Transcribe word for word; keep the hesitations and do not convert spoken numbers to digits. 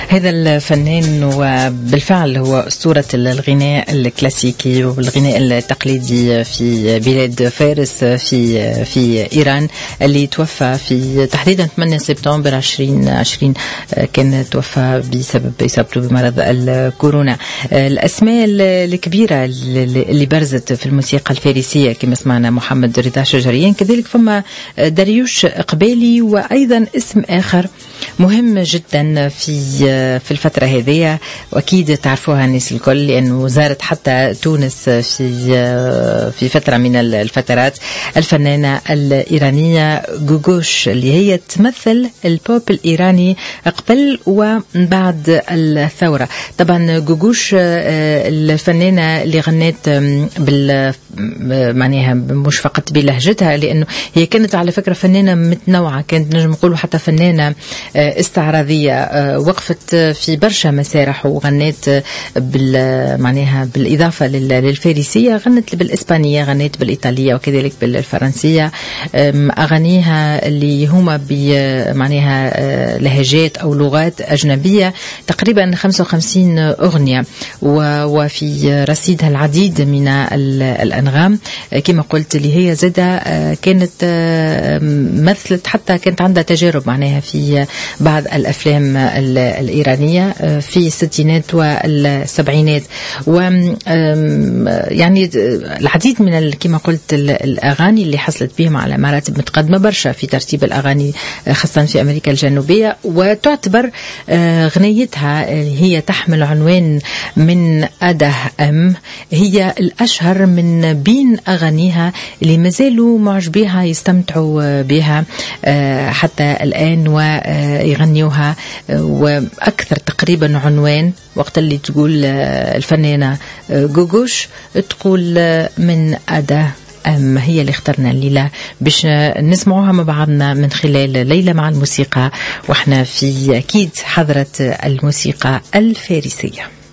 هذا الفنان وبالفعل هو أسطورة الغناء الكلاسيكي والغناء التقليدي في بلاد فارس في في إيران، اللي توفى في تحديدا ثمانية سبتمبر عشرين عشرين، كان توفى بسبب إصابته بمرض الكورونا. الأسماء الكبيرة اللي برزت في الموسيقى الفارسية كما سمعنا محمد رضا شجريان، كذلك فما داريوش قبالي، وأيضا اسم آخر مهم جدا في في الفترة هذه، وأكيد تعرفوها الناس الكل لأنه زارت حتى تونس في في فترة من الفترات، الفنانة الإيرانية غوغوش، اللي هي تمثل البوب الإيراني قبل وبعد الثورة. طبعا غوغوش الفنانة اللي غنت بال معناها مش فقط بلهجتها، لأنه هي كانت على فكرة فنانة متنوعة، كانت نجم نقولوا حتى فنانة استعراضية، وقفت في برشا مسارح وغنيت بال معناها بالإضافة للفارسية، غنت بالإسبانية، غنيت بالإيطالية وكذلك بالفرنسية. أغانيها اللي هما بمعناها لهجات أو لغات أجنبية تقريبا خمسة وخمسين أغنية، وفي رصيدها العديد من الأنغام كما قلت، اللي هي زادة كانت مثلت حتى كانت عندها تجارب معناها في بعض الأفلام الإيرانية في الستينات والسبعينات، و يعني العديد من كما قلت الأغاني اللي حصلت بهم على مراتب متقدمة برشا في ترتيب الأغاني خاصة في أمريكا الجنوبية. وتعتبر غنيتها هي تحمل عنوان من أده أم، هي الأشهر من بين أغانيها اللي مازالوا معجبيها يستمتعوا بها حتى الآن ويغنيوها. وأكثر تقريبا عنوان وقت اللي تقول الفنانة غوغوش تقول من أده أم، هي اللي اخترنا الليلة باش نسمعوها مع بعضنا من خلال ليلة مع الموسيقى، وإحنا في أكيد حضرة الموسيقى الفارسية.